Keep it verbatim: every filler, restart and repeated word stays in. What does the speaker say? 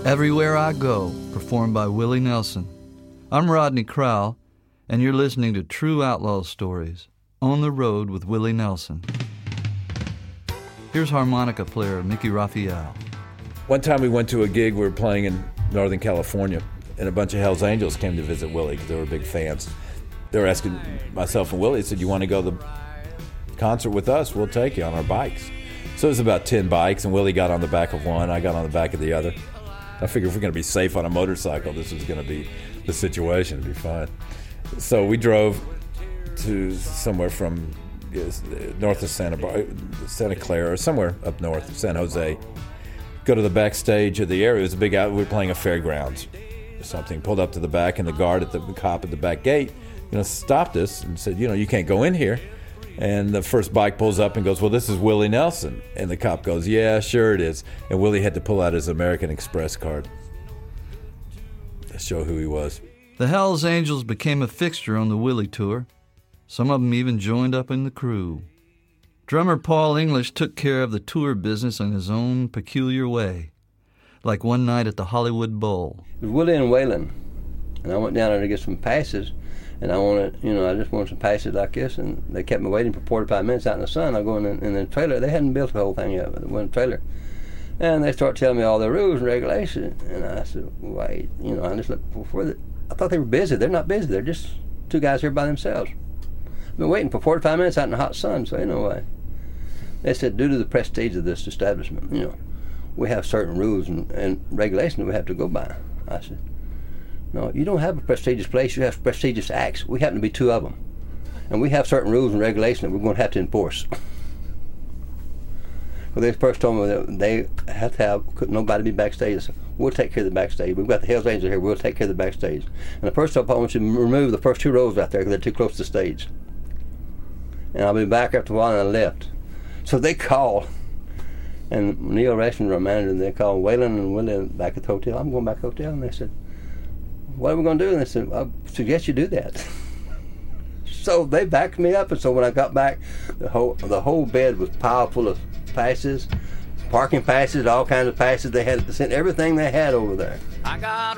Everywhere I Go, performed by Willie Nelson. I'm Rodney Crowell, and you're listening to True Outlaw Stories, On the Road with Willie Nelson. Here's harmonica player Mickey Raphael. One time we went to a gig, we were playing in Northern California, and a bunch of Hells Angels came to visit Willie because they were big fans. They were asking myself and Willie, they said, you want to go to the concert with us? We'll take you on our bikes. So it was about ten bikes, and Willie got on the back of one, I got on the back of the other. I figured if we're going to be safe on a motorcycle, this was going to be the situation. It'd be fine. So we drove to somewhere from yes, north of Santa Bar- Santa Clara, or somewhere up north, San Jose. Go to the backstage of the area. It was a big out. We were playing a fairgrounds or something. Pulled up to the back, and the guard at the, the cop at the back gate, you know, stopped us and said, you know, you can't go in here. And the first bike pulls up and goes, well, this is Willie Nelson. And the cop goes, yeah, sure it is. And Willie had to pull out his American Express card to show who he was. The Hells Angels became a fixture on the Willie tour. Some of them even joined up in the crew. Drummer Paul English took care of the tour business in his own peculiar way, like one night at the Hollywood Bowl. It was Willie and Waylon, and I went down there to get some passes. And I wanted, you know, I just wanted some passes like this, and they kept me waiting for forty-five minutes out in the sun. I go in the, in the trailer. They hadn't built the whole thing yet, but it was a trailer. And they start telling me all the rules and regulations. And I said, wait, you know, I just looked before the, I thought they were busy. They're not busy. They're just two guys here by themselves. I've been waiting for forty-five minutes out in the hot sun, so no way. They said, due to the prestige of this establishment, you know, we have certain rules and, and regulations that we have to go by. I said, no, you don't have a prestigious place, you have prestigious acts. We happen to be two of them. And we have certain rules and regulations that we're going to have to enforce. Well, they first told me that they have to have, could nobody be backstage. I said, we'll take care of the backstage. We've got the Hells Angels here, we'll take care of the backstage. And the first time I want you to remove the first two rows out there because they're too close to the stage. And I'll be back after a while, and I left. So they called, and Neil Rashman, our manager, they called Waylon and Willie back at the hotel. I'm going back to the hotel, and they said, what are we going to do? And they said, I suggest you do that. So they backed me up, and so when I got back, the whole the whole bed was piled full of passes, parking passes, all kinds of passes. They had sent everything they had over there. I got